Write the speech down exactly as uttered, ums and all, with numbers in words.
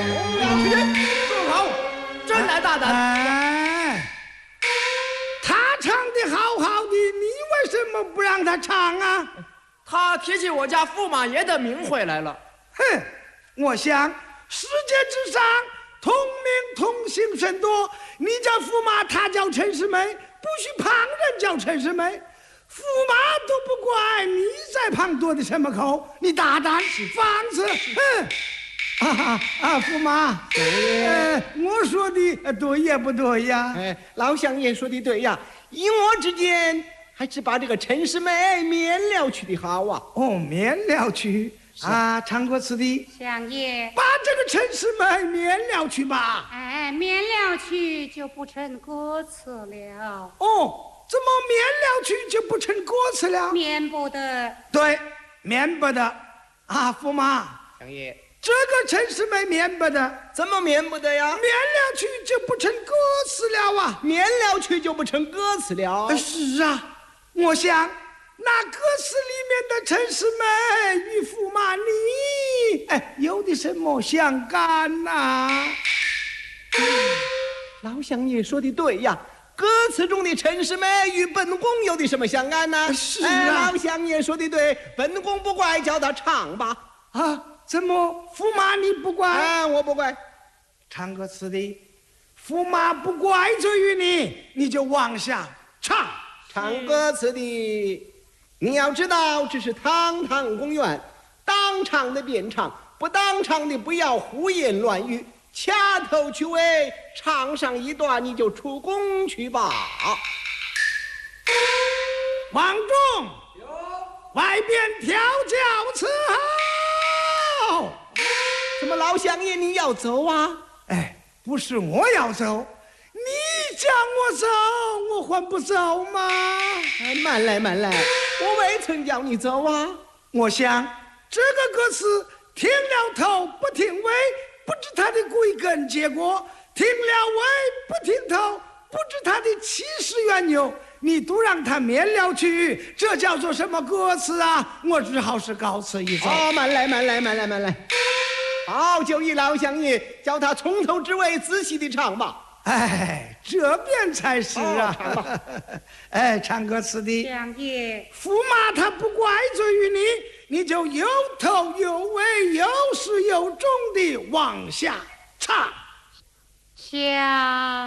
住口！真来大胆！ 哎，他唱的好好的，你为什么不让他唱啊？ 他提起我家驸马爷的名讳来了。 哼，我想世界之上同名同姓甚多，你叫驸马，他叫陈世美，不许旁人叫陈世美。驸马都不怪，你在旁多的什么口？你大胆放肆！哼！啊啊，驸马，呃，我说的对也不对呀？ 哎，老乡爷说的对呀，依我之见，还是把这个陈世美免了去的好啊。 哦，免了去啊，唱歌词的相爷， 把这个陈世美免了去吧。 哎，免了去就不成歌词了。 哦，怎么免了去就不成歌词了？ 免不得。 对，免不得啊，驸马， 相爷， 这个陈世美免不得， 怎么免不得呀？ 免了去就不成歌词了啊！ 免了去就不成歌词了。 呃是啊，我想那歌词里面的陈世美与驸马你，哎，有的什么相干呐、 老乡爷说的对呀，歌词中的陈世美与本宫有的什么相干呢？ 是啊哎，老乡爷说的对，本宫不怪，叫他唱吧。 啊，怎么驸马你不怪？ 哎，我不怪。 唱歌词的驸马不怪罪于你，你就往下唱。 唱歌词的，你要知道，这是堂堂公园，当场的便唱，不当场的不要胡言乱语，掐头去尾，唱上一段你就出宫去吧。 王忠，外边调教伺候。 怎么老乡爷你要走啊？ 哎，不是我要走，你叫我走，我还不走吗？ 哎，慢来慢来，我未曾叫你走啊。 我想这个歌词听了头不听尾，不知它的归根结果；听了尾不听头，不知它的起始缘由。你都让他免了去，这叫做什么歌词啊？我只好是告辞一走。 哦，慢来慢来慢来慢来。好，就依老乡爷叫他从头至尾仔细的唱吧。 哎，这边才是啊！ 哦唱吧哎，唱歌词的相爷， 驸马他不怪罪于你，你就有头有尾、有始有终的往下唱。 相。